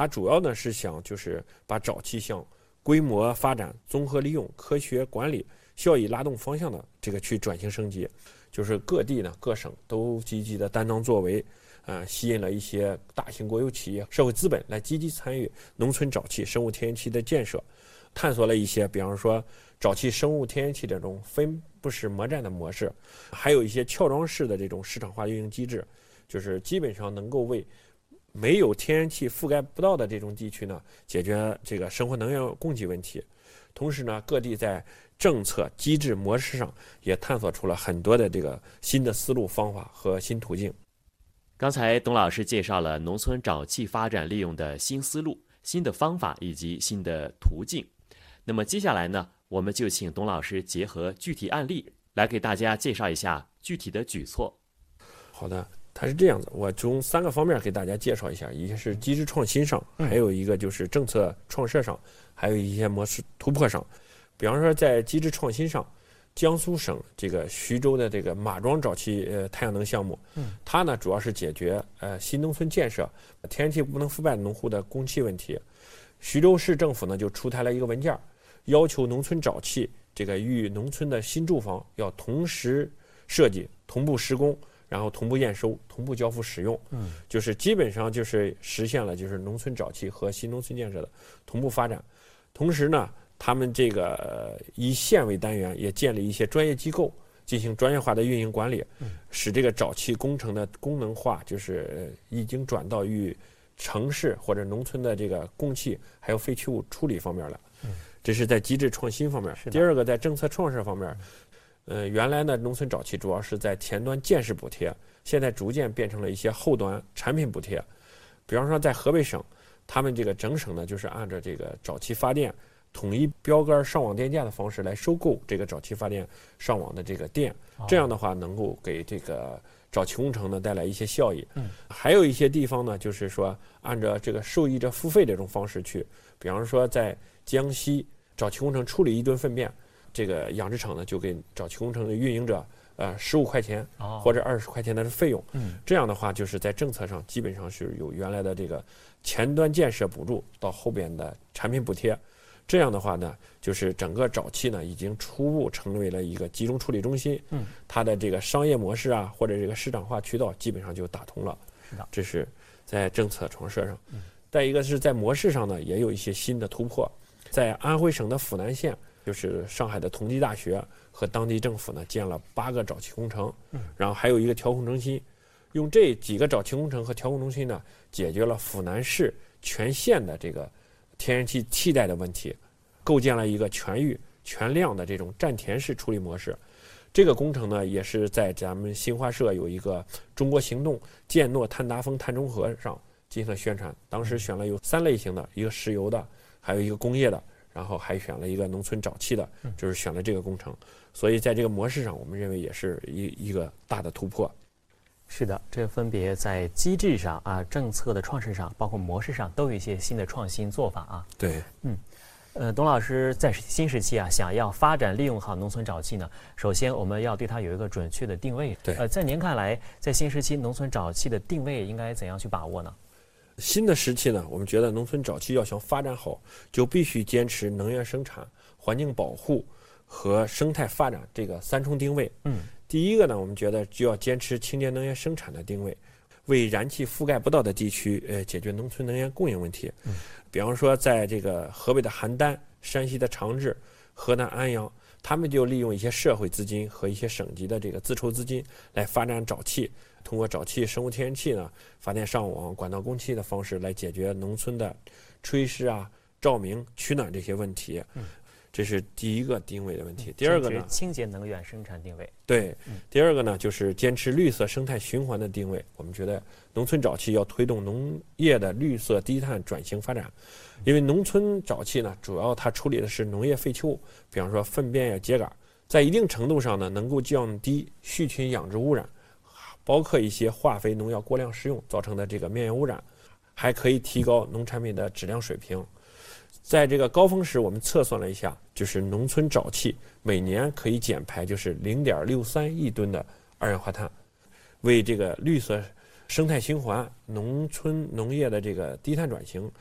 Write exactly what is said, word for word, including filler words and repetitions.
它主要呢是想就是把沼气向规模发展、综合利用、科学管理、效益拉动方向的这个去转型升级。就是各地呢各省都积极的担当作为，呃，吸引了一些大型国有企业、社会资本来积极参与农村沼气、生物天然气的建设，探索了一些，比方说沼气生物天然气这种分布式模站的模式，还有一些撬桩式的这种市场化运营机制，就是基本上能够为没有天然气覆盖不到的这种地区呢，解决这个生活能源供给问题。同时呢，各地在政策、机制、模式上也探索出了很多的这个新的思路、方法和新途径。 刚才董老师介绍了农村沼气发展利用的新思路、新的方法以及新的途径。那么接下来呢，我们就请董老师结合具体案例来给大家介绍一下具体的举措。 好的。它是这样子，我从三个方面给大家介绍一下，一个是机制创新上，还有一个就是政策创设上，还有一些模式突破上。比方说在机制创新上，江苏省这个徐州的这个马庄沼气呃太阳能项目，它呢主要是解决呃新农村建设天然气不能覆盖农户的供气问题。徐州市政府呢就出台了一个文件，要求农村沼气这个与农村的新住房要同时设计、同步施工。然后同步验收、同步交付使用，嗯，就是基本上就是实现了就是农村沼气和新农村建设的同步发展。同时呢，他们这个、呃、以县为单元，也建立一些专业机构进行专业化的运营管理，嗯、使这个沼气工程的功能化，就是、呃、已经转到与城市或者农村的这个供气还有废弃物处理方面了。嗯，这是在机制创新方面。第二个，在政策创设方面。呃，原来呢，农村沼气主要是在前端建设补贴，现在逐渐变成了一些后端产品补贴。比方说，在河北省，他们这个整省呢，就是按照这个沼气发电统一标杆上网电价的方式来收购这个沼气发电上网的这个电，这样的话能够给这个沼气工程呢带来一些效益。嗯，还有一些地方呢，就是说按照这个受益者付费这种方式去，比方说在江西沼气工程处理一吨粪便。这个养殖场呢，就给沼气工程的运营者，呃，十五块钱或者二十块钱的费用。嗯，这样的话，就是在政策上基本上是有原来的这个前端建设补助到后边的产品补贴。这样的话呢，就是整个沼气呢已经初步成为了一个集中处理中心。嗯，它的这个商业模式啊，或者这个市场化渠道基本上就打通了。是的，这是在政策创设上。嗯，再一个是在模式上呢，也有一些新的突破。在安徽省的阜南县。就是上海的同济大学和当地政府呢建了八个沼气工程，然后还有一个调控中心，用这几个沼气工程和调控中心呢，解决了阜南市全县的这个天然气替代的问题，构建了一个全域全量的这种占田式处理模式。这个工程呢，也是在咱们新华社有一个中国行动建诺碳达峰碳中和上进行了宣传，当时选了有三类型的，一个石油的，还有一个工业的。然后还选了一个农村沼气的，就是选了这个工程，所以在这个模式上，我们认为也是一一个大的突破。 是的，这分别在机制上啊、政策的创设上，包括模式上，都有一些新的创新做法啊。 对， 嗯，呃，董老师在新时期啊，想要发展利用好农村沼气呢，首先我们要对它有一个准确的定位。 对， 呃，在您看来，在新时期农村沼气的定位应该怎样去把握呢？ 新的时期呢，我们觉得农村沼气要想发展好，就必须坚持能源生产、环境保护和生态发展这个三重定位。嗯，第一个呢，我们觉得就要坚持清洁能源生产的定位，为燃气覆盖不到的地区，呃，解决农村能源供应问题。嗯，比方说在这个河北的邯郸、山西的长治、河南安阳，他们就利用一些社会资金和一些省级的这个自筹资金来发展沼气。通过沼气、生物天然气呢，发电上网、管道供气的方式来解决农村的炊事啊、照明、取暖这些问题。嗯，这是第一个定位的问题。嗯、第二个呢， 清洁能源生产定位。 对，嗯、第二个呢就是坚持绿色生态循环的定位。我们觉得农村沼气要推动农业的绿色低碳转型发展，因为农村沼气呢，主要它处理的是农业废弃物，比方说粪便呀、秸秆，在一定程度上呢，能够降低畜群养殖污染。包括一些化肥、农药过量使用造成的这个面源污染，还可以提高农产品的质量水平。在这个高峰时，我们测算了一下，就是农村沼气每年可以减排就是零点六三亿吨的二氧化碳，为这个绿色生态循环、农村农业的这个低碳转型